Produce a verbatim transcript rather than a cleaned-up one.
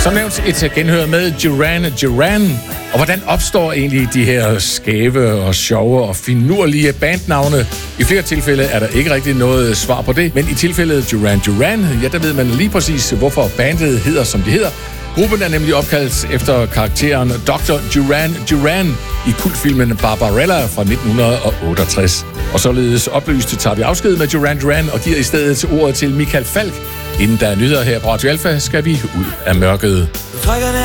Som nævnt et genhør med Duran Duran. Og hvordan opstår egentlig de her skæve og sjove og finurlige bandnavne? I flere tilfælde er der ikke rigtig noget svar på det, men i tilfældet Duran Duran, ja, der ved man lige præcis, hvorfor bandet hedder, som de hedder. Gruppen er nemlig opkaldt efter karakteren doktor Duran Duran i kultfilmen Barbarella fra nitten otteogtres. Og således oplyste tager vi afsked med Duran Duran og giver i stedet ordet til Michael Falch. Inden der er nyheder her på Radio Alpha, skal vi ud af mørket.